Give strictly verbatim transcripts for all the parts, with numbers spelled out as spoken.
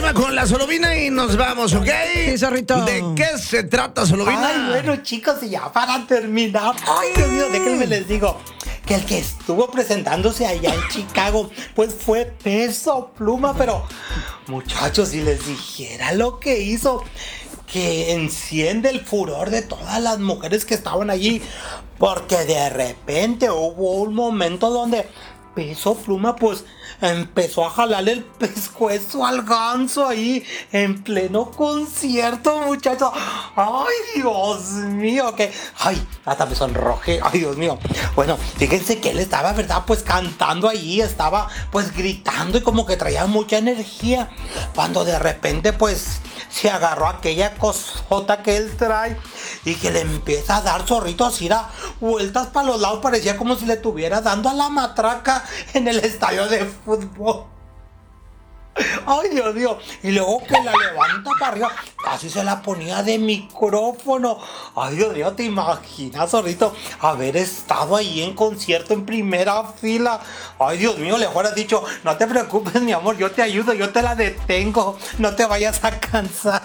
llama con la Solovina y nos vamos, ¿ok? Sí, zorrito. ¿De qué se trata, Solovina? Ay, bueno, chicos, y ya para terminar, ay, Dios mío, déjenme les digo que el que estuvo presentándose allá en Chicago, pues fue Peso Pluma, pero muchachos, si les dijera lo que hizo, que enciende el furor de todas las mujeres que estaban allí, porque de repente hubo un momento donde Peso Pluma pues empezó a jalarle el pescuezo al ganso ahí en pleno concierto, muchachos. Ay, Dios mío, que ay, hasta me sonrojé. Ay, Dios mío. Bueno, fíjense que él estaba, ¿verdad? Pues cantando allí, estaba pues gritando y como que traía mucha energía, cuando de repente pues se agarró aquella cosota que él trae y que le empieza a dar, zorrito, así da vueltas para los lados, parecía como si le estuviera dando a la matraca en el estadio de fútbol. Ay, Dios mío. Y luego que la levanta para arriba, casi se la ponía de micrófono. Ay, Dios mío, ¿te imaginas, zorrito, haber estado ahí en concierto en primera fila? Ay, Dios mío, le fueras dicho, no te preocupes, mi amor, yo te ayudo, yo te la detengo, no te vayas a cansar.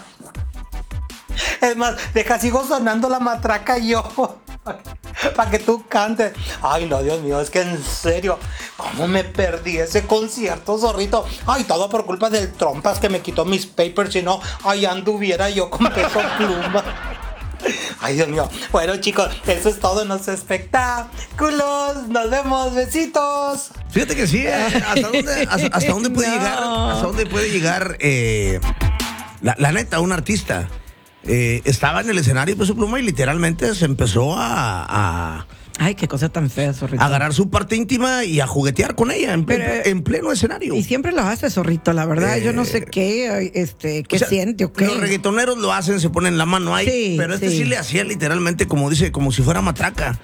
Es más, deja, sigo sonando la matraca yo, para que tú cantes. Ay, no, Dios mío, es que en serio, ¿cómo me perdí ese concierto, zorrito? Ay, todo por culpa del trompas que me quitó mis papers, si no, ahí anduviera yo con Peso Pluma. Ay, Dios mío. Bueno, chicos, eso es todo en los espectáculos. Nos vemos, besitos. Fíjate que sí, ¿eh? ¿Hasta dónde, hasta, hasta dónde puede No. llegar? ¿Hasta dónde puede llegar? Eh, la, la neta, un artista eh, estaba en el escenario Peso Pluma y literalmente se empezó a, a, Ay, qué cosa tan fea, zorrito. a agarrar su parte íntima y a juguetear con ella en, Pero, en, en pleno escenario. Y siempre lo hace, zorrito, la verdad. Eh, Yo no sé qué, este, qué O sea, siente o qué. Los reggaetoneros lo hacen, se ponen la mano ahí, Sí, pero este sí. sí le hacía literalmente, como dice, como si fuera matraca.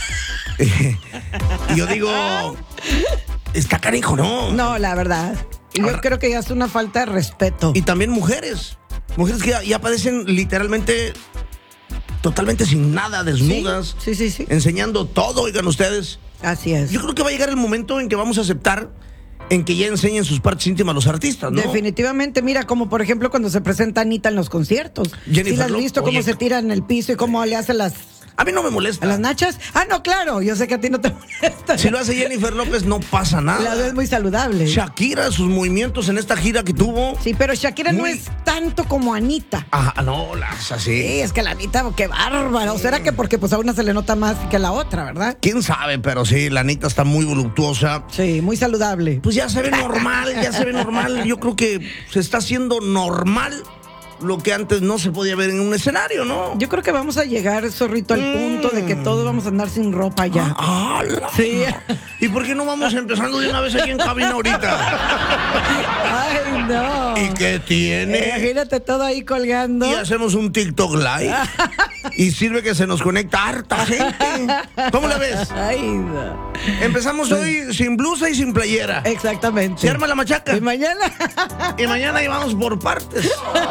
Y yo digo, está canijo, ¿no? No, la verdad. Y yo Ahora- creo que ya es una falta de respeto. Y también mujeres, mujeres que ya, ya padecen literalmente totalmente sin nada, desnudas, Sí, sí, sí. enseñando todo, oigan ustedes. Así es. Yo creo que va a llegar el momento en que vamos a aceptar en que ya enseñen sus partes íntimas los artistas, ¿no? Definitivamente, mira, como por ejemplo cuando se presenta Anita en los conciertos. Jennifer ¿Sí la has Lopez, visto cómo oye, se tira en el piso y cómo le hace las, A mí no me molesta. a las nachas? Ah, no, claro, yo sé que a ti no te molesta. Si lo hace Jennifer López no pasa La nada. ves muy saludable. Shakira, sus movimientos en esta gira que tuvo. Sí, pero Shakira no Muy- es tanto como Anita. Ajá, no, las así. Sí, es que la Anita, qué bárbara. ¿O será que porque pues a una se le nota más que a la otra, verdad? Quién sabe, pero sí, la Anita está muy voluptuosa. Sí, muy saludable. Pues ya se ve normal, ya se ve normal. Yo creo que se está haciendo normal lo que antes no se podía ver en un escenario, ¿no? Yo creo que vamos a llegar, zorrito, al Mm. punto de que todos vamos a andar sin ropa ya. Ah, la- Sí. ¿Y por qué no vamos empezando de una vez aquí en cabina ahorita? Ay, no. ¿Y qué tiene? Imagínate todo ahí colgando. Y hacemos un TikTok live. Y sirve que se nos conecta harta gente. ¿Cómo la ves? Ay, no. Empezamos hoy sin blusa y sin playera. Exactamente. Se arma la machaca. Y mañana. Y mañana ahí vamos por partes.